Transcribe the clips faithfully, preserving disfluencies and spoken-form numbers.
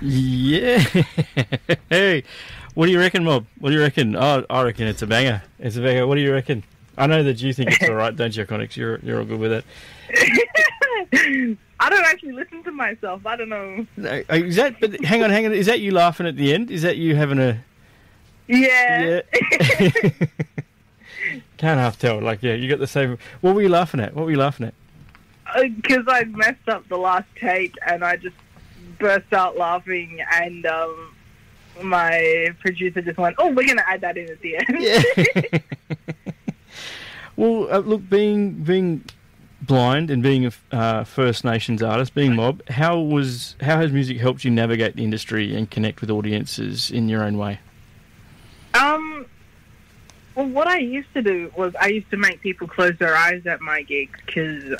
Yeah. Hey, what do you reckon, Mob? What do you reckon? Oh, I reckon it's a banger. It's a banger. What do you reckon? I know that you think it's all right, don't you, Iconics? You're you're all good with it. I don't actually listen to myself. I don't know. No, is that? But hang on, hang on. Is that you laughing at the end? Is that you having a? Yeah. Yeah. Can't half tell. Like, yeah, you got the same. What were you laughing at? What were you laughing at? Because I messed up the last take and I just burst out laughing, and um, my producer just went, "Oh, we're going to add that in at the end." Yeah. Well, uh, look, being being blind and being a uh, First Nations artist, being Mob, how was how has music helped you navigate the industry and connect with audiences in your own way? Um. Well, what I used to do was I used to make people close their eyes at my gigs because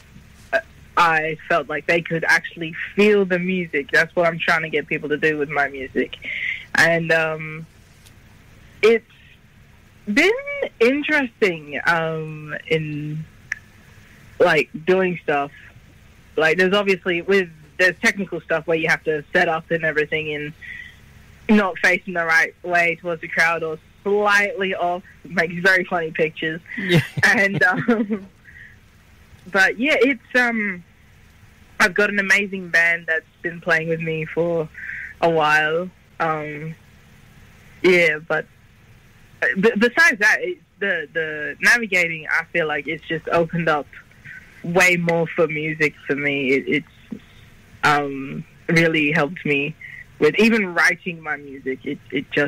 I felt like they could actually feel the music. That's what I'm trying to get people to do with my music. And um, it's been interesting um, in, like, doing stuff. Like, there's obviously, with there's technical stuff where you have to set up and everything and not facing the right way towards the crowd or slightly off, makes very funny pictures. Yeah. And um, but yeah, it's um, I've got an amazing band that's been playing with me for a while. Um, yeah, but b- besides that, it's the the navigating, I feel like it's just opened up way more for music for me. It, it's um really helped me with even writing my music. It it just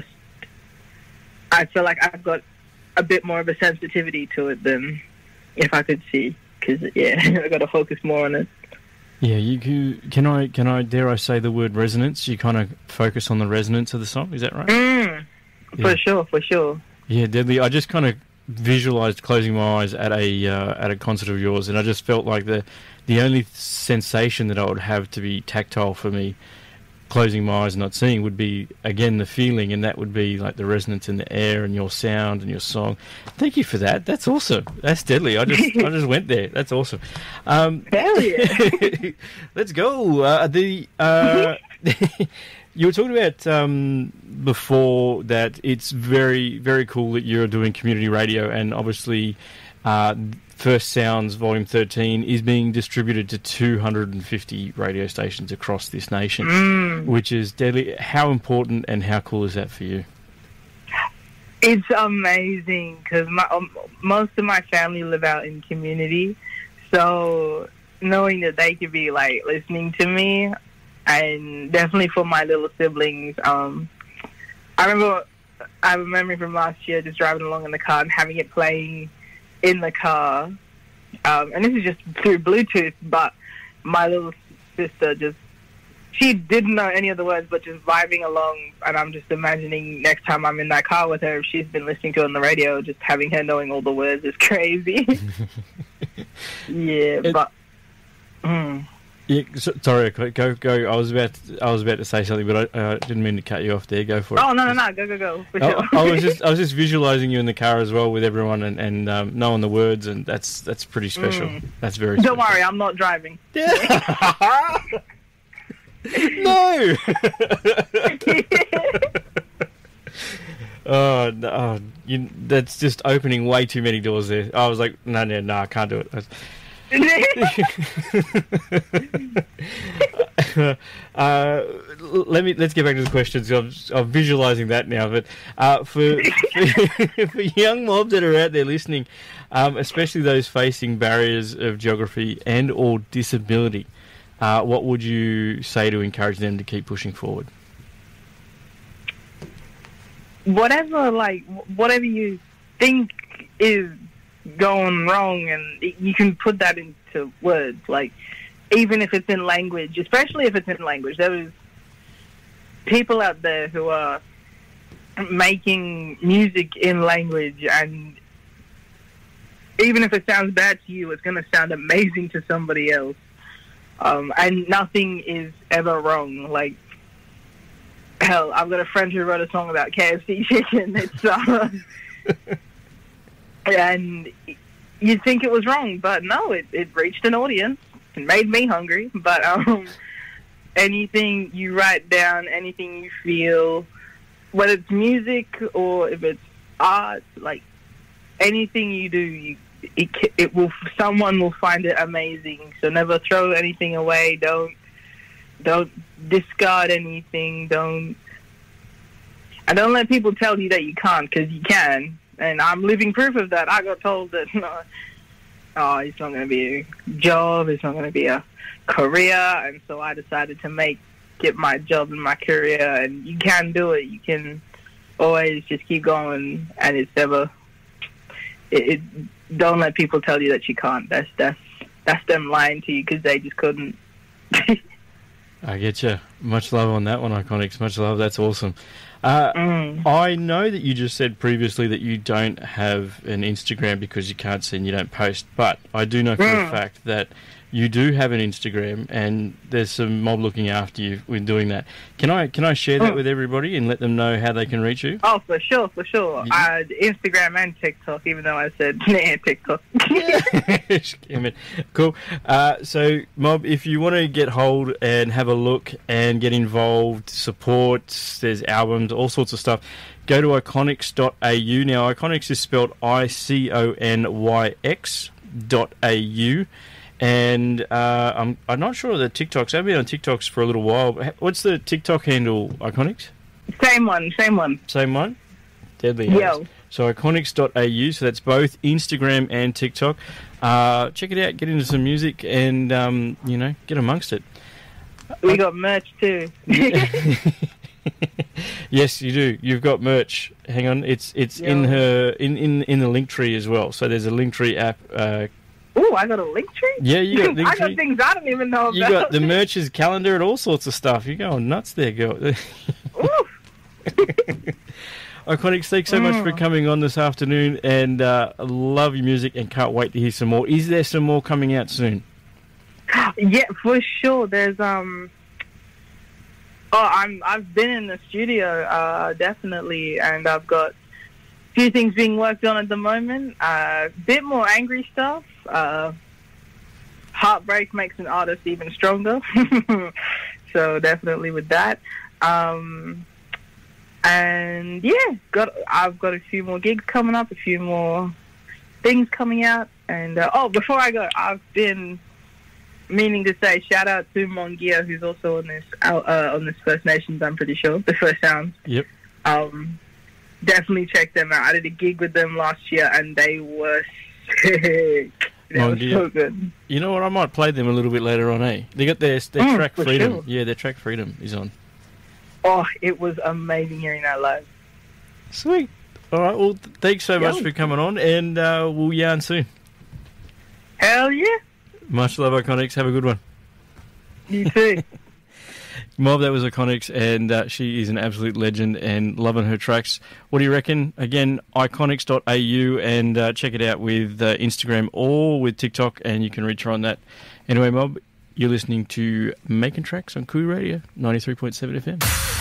I feel like I've got a bit more of a sensitivity to it than if I could see, because yeah, I got to focus more on it. Yeah, you can, can I can I dare I say the word resonance? You kind of focus on the resonance of the song. Is that right? Mm, yeah. For sure, for sure. Yeah, deadly. I just kind of visualized closing my eyes at a uh, at a concert of yours, and I just felt like the the only sensation that I would have to be tactile for me, closing my eyes and not seeing, would be again the feeling, and that would be like the resonance in the air and your sound and your song. Thank you for that. That's awesome. That's deadly. I just I just went there. That's awesome. Um, Hell yeah! Let's go. Uh, the uh, you were talking about um, before that it's very very cool that you're doing community radio, and obviously uh, First Sounds Volume thirteen is being distributed to two hundred fifty radio stations across this nation, Mm. which is deadly. How important and how cool is that for you? It's amazing because um, most of my family live out in community, so knowing that they could be like listening to me, and definitely for my little siblings. Um, I remember I have a memory from last year just driving along in the car and having it playing in the car, um, and this is just through Bluetooth, but my little sister just, she didn't know any of the words, but just vibing along, and I'm just imagining next time I'm in that car with her, if she's been listening to it on the radio, just having her knowing all the words is crazy. Yeah, it, but... Mm. Yeah, so, sorry, go go. I was about to, I was about to say something, but I uh, didn't mean to cut you off there. Go for it. Oh no no no! Go go go! For I, sure. I was just I was just visualizing you in the car as well with everyone, and, and um, knowing the words, and that's that's pretty special. Mm. That's very. Don't special. worry, I'm not driving. No. Oh, no, oh you, that's just opening way too many doors there. I was like, no, no, no, I can't do it. uh, let me let's get back to the questions. I'm, I'm visualizing that now, but uh, for, for for young mobs that are out there listening, um, especially those facing barriers of geography and or disability, uh, what would you say to encourage them to keep pushing forward? Whatever, like whatever you think is going wrong, and you can put that into words, like even if it's in language, especially if it's in language. There's people out there who are making music in language, and even if it sounds bad to you, it's going to sound amazing to somebody else. Um, and nothing is ever wrong. Like, hell, I've got a friend who wrote a song about K F C chicken. It's uh, and you'd think it was wrong, but no, it, it reached an audience and made me hungry. But um, anything you write down, anything you feel, whether it's music or if it's art, like anything you do, you, it, it will, someone will find it amazing. So never throw anything away. Don't, don't discard anything. Don't, and don't let people tell you that you can't, because you can. And I'm living proof of that. I got told that, no, oh, it's not going to be a job, it's not going to be a career, and so I decided to make it my job and my career. And you can do it. You can always just keep going, and it's never. It, it don't let people tell you that you can't. That's that's that's them lying to you because they just couldn't. I get you. Much love on that one, Iconics. Much love. That's awesome. Uh, Mm. I know that you just said previously that you don't have an Instagram because you can't see and you don't post, but I do know for a Mm. fact that you do have an Instagram, and there's some mob looking after you when doing that. Can I can I share that Mm. with everybody and let them know how they can reach you? Oh, for sure, for sure. Yeah. Uh, Instagram and TikTok, even though I said nah, TikTok. Damn it. Cool. Uh, so, Mob, if you want to get hold and have a look and get involved, support, there's albums, all sorts of stuff, go to iconics dot a u. Now, Iconics is spelled I C O N Y X dot A U. And uh, I'm I'm not sure of the TikToks. I've been on TikToks for a little while. What's the TikTok handle, Iconics? Same one, same one. Same one? Deadly. Yo. Harris. So iconics dot a u, so that's both Instagram and TikTok. Uh, check it out, get into some music, and, um, you know, get amongst it. We got merch too. Yes, you do. You've got merch. Hang on, it's it's in Yo. her in, in, in the Linktree as well. So there's a Linktree app. Uh, Ooh, I got a link tree? yeah, you got I got Linktree. things I don't even know about. You got the merch's calendar and all sorts of stuff. You're going nuts there, girl. Ooh. Iconics, thanks so much for Mm. coming on this afternoon, and uh, love your music and can't wait to hear some more. Is there some more coming out soon? Yeah, for sure. There's um. Oh, I'm. I've been in the studio, uh, definitely, and I've got a few things being worked on at the moment. A uh, bit more angry stuff. Uh, heartbreak makes an artist even stronger. So definitely with that. Um, and yeah, got. I've got a few more gigs coming up, a few more things coming out, and uh, oh, before I go, I've been meaning to say shout out to Mongia, who's also on this uh, on this First Nations. I'm pretty sure the First Sounds. Yep. Um, definitely check them out. I did a gig with them last year, and they were sick. They were Mongia. so good. You know what? I might play them a little bit later on, eh? They got their, their Mm, track for Freedom. sure. Yeah, their track Freedom is on. Oh, it was amazing hearing that live. Sweet. All right. Well, th- thanks so much Yeah. for coming on, and uh, we'll yarn soon. Hell yeah, Much love, Iconics. Have a good one. you too. Mob, that was Iconics, and uh, she is an absolute legend and loving her tracks. What do you reckon? Again, iconics dot a u, and uh, check it out with uh, Instagram or with TikTok, and you can reach her on that. Anyway, Mob, you're listening to Making Tracks on Koo Radio, ninety-three point seven F M.